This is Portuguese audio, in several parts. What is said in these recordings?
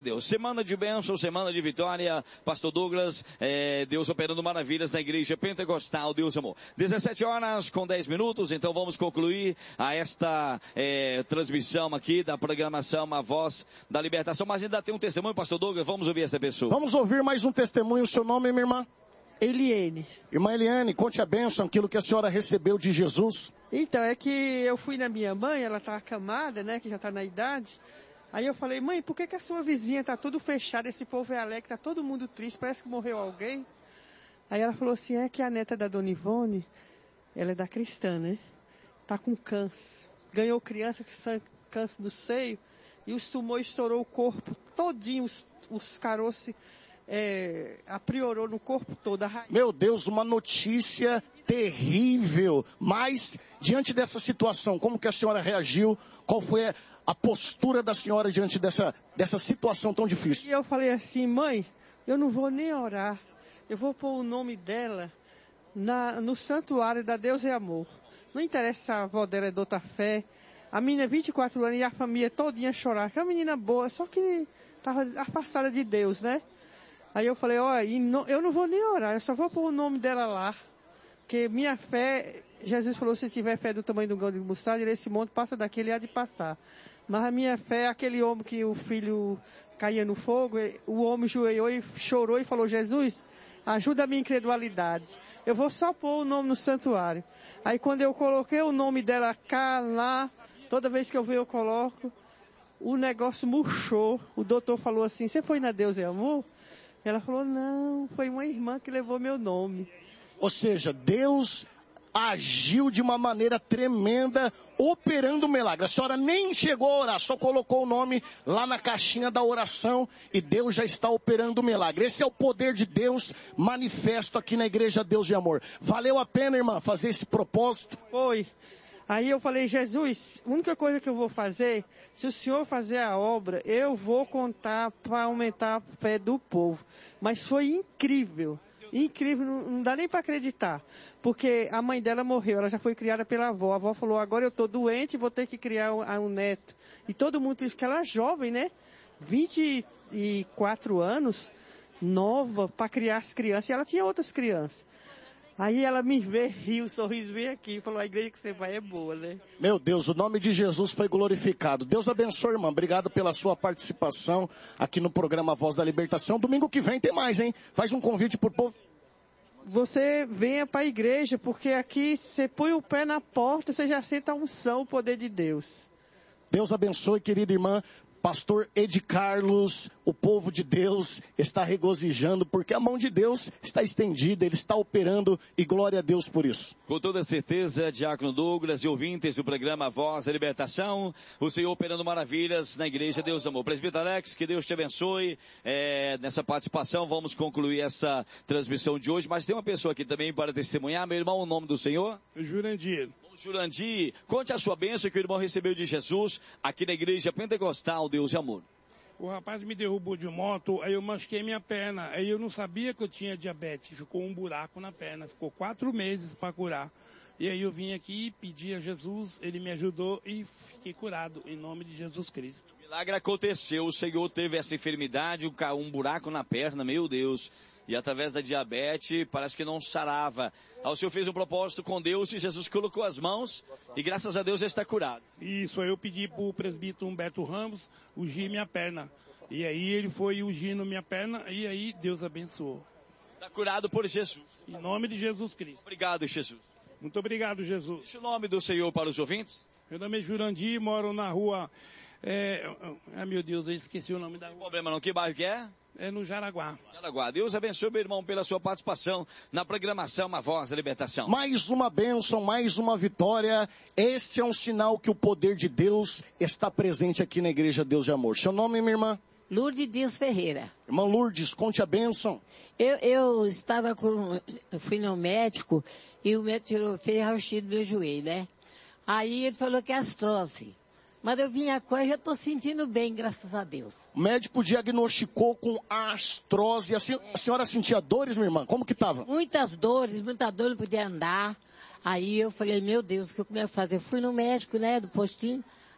Deus, semana de bênção, semana de vitória, Pastor Douglas, Deus operando maravilhas na igreja pentecostal, Deus amor. 17h10, então vamos concluir esta transmissão aqui da programação A Voz da Libertação, mas ainda tem um testemunho, Pastor Douglas, vamos ouvir essa pessoa. Vamos ouvir mais um testemunho, o seu nome, minha irmã? Eliane. Irmã Eliane, conte a bênção, aquilo que a senhora recebeu de Jesus. Então, é que eu fui na minha mãe, ela tá acamada, né, que já tá na idade. Aí eu falei, mãe, por que a sua vizinha tá tudo fechada, esse povo é alegre, tá todo mundo triste, parece que morreu alguém? Aí ela falou assim, é que a neta da Dona Ivone, ela é da cristã, né? Tá com câncer. Ganhou criança com câncer no seio e os tumores estourou o corpo todinho, os caroços apriorou no corpo todo. Meu Deus, uma notícia terrível. Mas, diante dessa situação, como que a senhora reagiu? Qual foi a postura da senhora diante dessa situação tão difícil? E eu falei assim, mãe, eu não vou nem orar. Eu vou pôr o nome dela no santuário da Deus é Amor. Não interessa se a avó dela é de outra fé. A menina é 24 anos e a família todinha chorar. Que é uma menina boa, só que estava afastada de Deus, né? Aí eu falei, olha, eu não vou nem orar, eu só vou pôr o nome dela lá. Porque minha fé, Jesus falou, se tiver fé do tamanho do grão de mostarda, esse monte passa daqui, ele há de passar. Mas a minha fé é aquele homem que o filho caía no fogo, o homem joelhou e chorou e falou, Jesus, ajuda a minha incredulidade. Eu vou só pôr o nome no santuário. Aí quando eu coloquei o nome dela cá, lá, toda vez que eu venho eu coloco, o negócio murchou. O doutor falou assim, você foi na Deus é Amor? Ela falou, não, foi uma irmã que levou meu nome. Ou seja, Deus agiu de uma maneira tremenda, operando o milagre. A senhora nem chegou a orar, só colocou o nome lá na caixinha da oração e Deus já está operando o milagre. Esse é o poder de Deus manifesto aqui na Igreja Deus de Amor. Valeu a pena, irmã, fazer esse propósito? Foi. Aí eu falei, Jesus, a única coisa que eu vou fazer, se o Senhor fazer a obra, eu vou contar para aumentar a fé do povo. Mas foi incrível. Incrível, não dá nem para acreditar. Porque a mãe dela morreu, ela já foi criada pela avó. A avó falou, agora eu estou doente, vou ter que criar um neto. E todo mundo disse que ela é jovem, né? 24 anos, nova, para criar as crianças. E ela tinha outras crianças. Aí ela me vê, riu, o sorriso veio aqui e falou, a igreja que você vai é boa, né? Meu Deus, o nome de Jesus foi glorificado. Deus abençoe, irmã. Obrigado pela sua participação aqui no programa Voz da Libertação. Domingo que vem tem mais, hein? Faz um convite pro povo. Você venha para a igreja, porque aqui você põe o pé na porta, você já sente a unção, o poder de Deus. Deus abençoe, querida irmã. Pastor Ed Carlos, o povo de Deus está regozijando porque a mão de Deus está estendida, Ele está operando e glória a Deus por isso. Com toda certeza, Diácono Douglas e ouvintes do programa Voz da Libertação, o Senhor operando maravilhas na Igreja Deus Amor. Presbítero Alex, que Deus te abençoe nessa participação. Vamos concluir essa transmissão de hoje, mas tem uma pessoa aqui também para testemunhar. Meu irmão, o nome do Senhor? Jurandir. Jurandir, conte a sua bênção que o irmão recebeu de Jesus aqui na Igreja Pentecostal Deus e Amor. O rapaz me derrubou de moto, aí eu machuquei minha perna, aí eu não sabia que eu tinha diabetes, ficou um buraco na perna, ficou 4 meses para curar. E aí eu vim aqui, pedi a Jesus, Ele me ajudou e fiquei curado, em nome de Jesus Cristo. O milagre aconteceu, o Senhor teve essa enfermidade, um buraco na perna, meu Deus. E através da diabetes, parece que não sarava. Aí o Senhor fez um propósito com Deus e Jesus colocou as mãos e graças a Deus ele está curado. Isso, aí eu pedi para o presbítero Humberto Ramos ungir minha perna. E aí ele foi ungindo minha perna e aí Deus abençoou. Está curado por Jesus. Em nome de Jesus Cristo. Obrigado, Jesus. Muito obrigado, Jesus. Deixa o nome do Senhor para os ouvintes. Meu nome é Jurandir, moro na rua... meu Deus, eu esqueci o nome da rua. Não tem problema não, que bairro que é? É no Jaraguá. Jaraguá. Deus abençoe, meu irmão, pela sua participação na programação A Voz da Libertação. Mais uma bênção, mais uma vitória. Esse é um sinal que o poder de Deus está presente aqui na Igreja Deus de Amor. Seu nome, minha irmã? Lourdes Dias Ferreira. Irmã Lourdes, conte a bênção. Eu fui no médico e o médico fez raio-x do meu joelho, né? Aí ele falou que é artrose. Mas eu vim agora e já estou sentindo bem, graças a Deus. O médico diagnosticou com artrose. A senhora sentia dores, minha irmã? Como que estava? Muitas dores, não podia andar. Aí eu falei, meu Deus, o que eu comecei a fazer? Eu fui no médico, né, do postinho.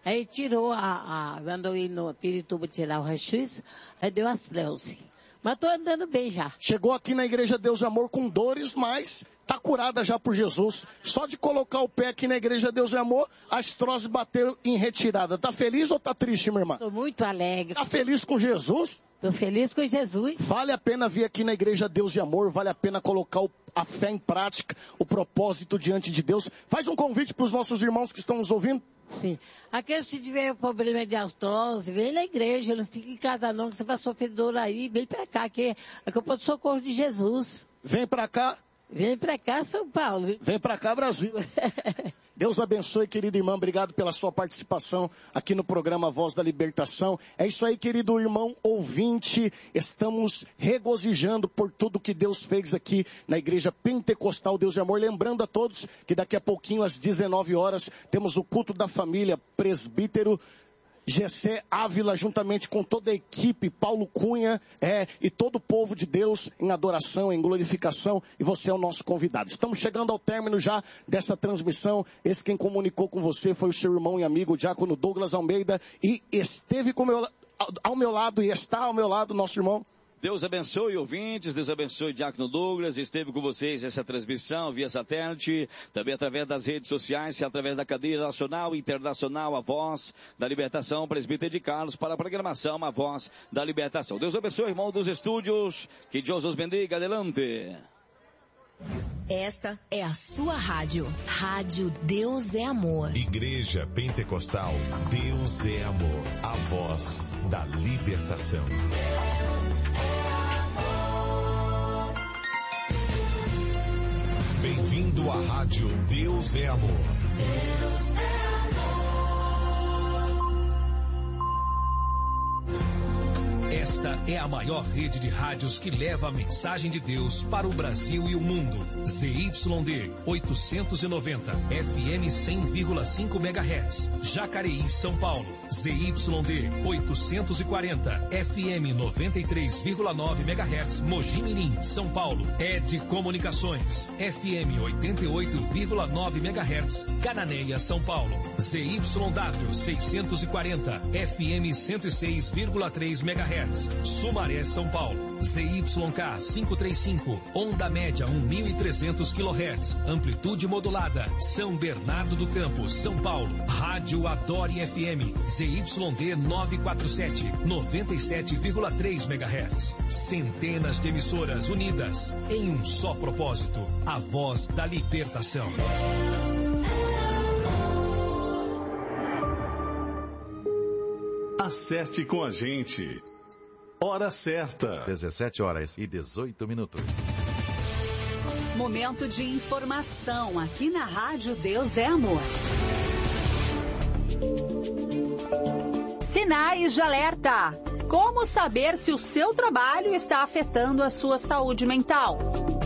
Aí tirou mandou ir no Pirituba tirar o raio-x, aí deu artrose. Mas tô andando bem já. Chegou aqui na Igreja Deus e Amor com dores, mas tá curada já por Jesus. Só de colocar o pé aqui na Igreja Deus e Amor, a artrose bateu em retirada. Tá feliz ou tá triste, minha irmã? Tô muito alegre. Tá feliz com Jesus? Tô feliz com Jesus. Vale a pena vir aqui na Igreja Deus e Amor, vale a pena colocar a fé em prática, o propósito diante de Deus. Faz um convite para os nossos irmãos que estão nos ouvindo. Sim. Aqueles que tiverem problema de artrose, vem na igreja, não fica em casa não, que você vai sofrer dor aí, vem pra cá, que é a campo de socorro de Jesus. Vem pra cá. Vem pra cá, São Paulo. Vem pra cá, Brasil. Deus abençoe, querida irmã. Obrigado pela sua participação aqui no programa Voz da Libertação. É isso aí, querido irmão ouvinte. Estamos regozijando por tudo que Deus fez aqui na Igreja Pentecostal Deus e Amor. Lembrando a todos que daqui a pouquinho, às 19 horas, temos o culto da família, presbítero Gessé Ávila, juntamente com toda a equipe, Paulo Cunha, e todo o povo de Deus em adoração, em glorificação, e você é o nosso convidado. Estamos chegando ao término já dessa transmissão. Esse quem comunicou com você foi o seu irmão e amigo, o diácono Douglas Almeida, e esteve ao meu lado, e está ao meu lado, nosso irmão. Deus abençoe ouvintes, Deus abençoe Diácono Douglas, esteve com vocês essa transmissão via satélite, também através das redes sociais, através da cadeia nacional e internacional, a Voz da Libertação, presbítero de Carlos, para a programação, a Voz da Libertação. Deus abençoe, irmão dos estúdios, que Deus os bendiga, adelante. Esta é a sua rádio, Rádio Deus é Amor. Igreja Pentecostal Deus é Amor, a Voz da Libertação. Bem-vindo à Rádio Deus é Amor. Deus é amor. Esta é a maior rede de rádios que leva a mensagem de Deus para o Brasil e o mundo. ZYD 890, FM 100,5 MHz. Jacareí, São Paulo. ZYD 840, FM 93,9 MHz. Mogi Mirim, São Paulo. ED Comunicações, FM 88,9 MHz. Cananéia, São Paulo. ZYW 640, FM 106,3 MHz. Sumaré, São Paulo. ZYK 535, onda média 1.300 kHz, amplitude modulada. São Bernardo do Campo, São Paulo. Rádio Adore FM, ZYD 947, 97,3 MHz. Centenas de emissoras unidas em um só propósito, a Voz da Libertação. Acerte com a gente. Hora certa. 17h18. Momento de informação aqui na Rádio Deus é Amor. Sinais de alerta. Como saber se o seu trabalho está afetando a sua saúde mental?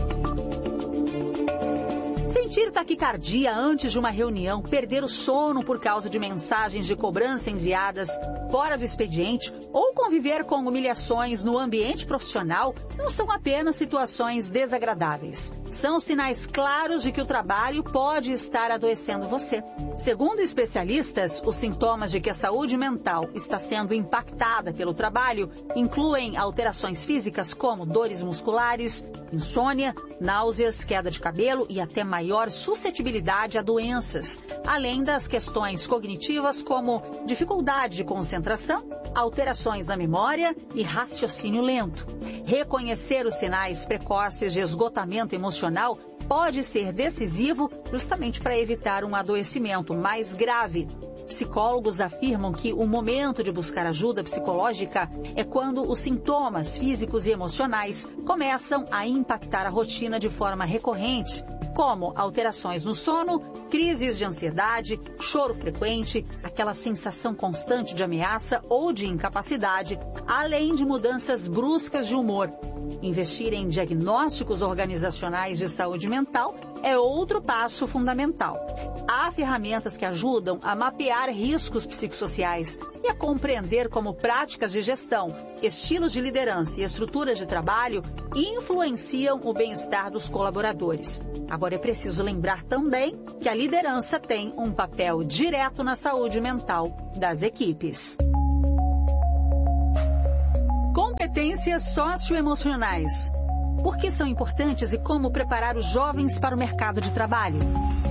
Sentir taquicardia antes de uma reunião, perder o sono por causa de mensagens de cobrança enviadas fora do expediente ou conviver com humilhações no ambiente profissional não são apenas situações desagradáveis. São sinais claros de que o trabalho pode estar adoecendo você. Segundo especialistas, os sintomas de que a saúde mental está sendo impactada pelo trabalho incluem alterações físicas como dores musculares, insônia, náuseas, queda de cabelo e até maior suscetibilidade a doenças, além das questões cognitivas como dificuldade de concentração, alterações na memória e raciocínio lento. Reconhecer os sinais precoces de esgotamento emocional pode ser decisivo justamente para evitar um adoecimento mais grave. Psicólogos afirmam que o momento de buscar ajuda psicológica é quando os sintomas físicos e emocionais começam a impactar a rotina de forma recorrente, como alterações no sono, crises de ansiedade, choro frequente, aquela sensação constante de ameaça ou de incapacidade, além de mudanças bruscas de humor. Investir em diagnósticos organizacionais de saúde mental é outro passo fundamental. Há ferramentas que ajudam a mapear riscos psicossociais e a compreender como práticas de gestão, estilos de liderança e estruturas de trabalho influenciam o bem-estar dos colaboradores. Agora é preciso lembrar também que a liderança tem um papel direto na saúde mental das equipes. Competências socioemocionais. Por que são importantes e como preparar os jovens para o mercado de trabalho?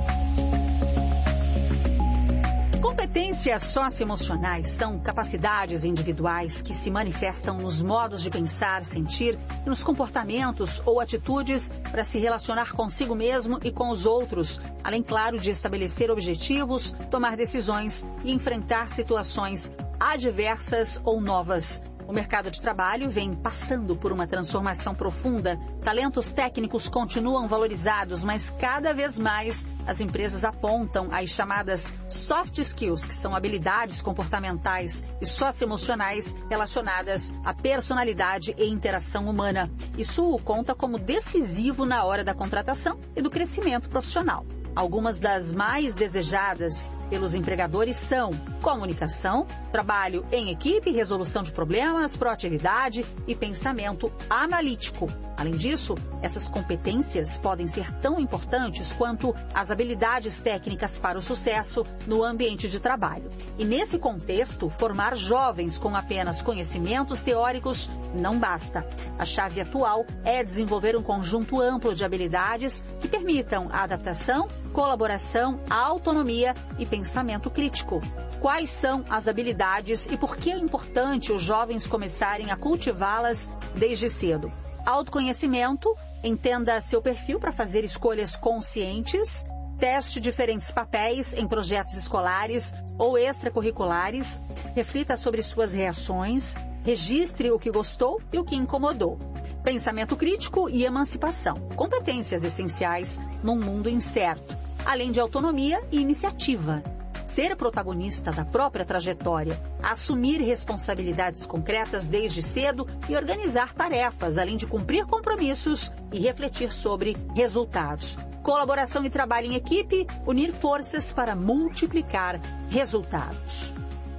Competências socioemocionais são capacidades individuais que se manifestam nos modos de pensar, sentir, nos comportamentos ou atitudes para se relacionar consigo mesmo e com os outros, além, claro, de estabelecer objetivos, tomar decisões e enfrentar situações adversas ou novas. O mercado de trabalho vem passando por uma transformação profunda. Talentos técnicos continuam valorizados, mas cada vez mais as empresas apontam as chamadas soft skills, que são habilidades comportamentais e socioemocionais relacionadas à personalidade e interação humana. Isso conta como decisivo na hora da contratação e do crescimento profissional. Algumas das mais desejadas pelos empregadores são comunicação, trabalho em equipe, resolução de problemas, proatividade e pensamento analítico. Além disso, essas competências podem ser tão importantes quanto as habilidades técnicas para o sucesso no ambiente de trabalho. E nesse contexto, formar jovens com apenas conhecimentos teóricos não basta. A chave atual é desenvolver um conjunto amplo de habilidades que permitam a adaptação, colaboração, autonomia e pensamento crítico. Quais são as habilidades e por que é importante os jovens começarem a cultivá-las desde cedo? Autoconhecimento, entenda seu perfil para fazer escolhas conscientes, teste diferentes papéis em projetos escolares ou extracurriculares, reflita sobre suas reações, registre o que gostou e o que incomodou. Pensamento crítico e emancipação, competências essenciais num mundo incerto, além de autonomia e iniciativa. Ser protagonista da própria trajetória, assumir responsabilidades concretas desde cedo e organizar tarefas, além de cumprir compromissos e refletir sobre resultados. Colaboração e trabalho em equipe, unir forças para multiplicar resultados.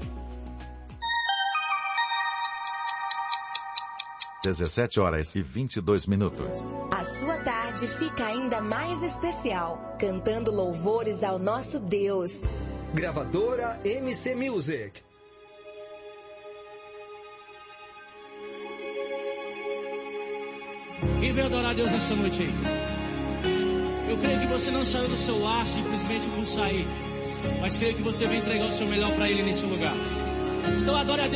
17h22. A sua tarde fica ainda mais especial, cantando louvores ao nosso Deus. Gravadora MC Music. Quem veio adorar a Deus nessa noite aí? Eu creio que você não saiu do seu lar simplesmente por sair, mas creio que você vai entregar o seu melhor para Ele nesse lugar. Então adore a Deus.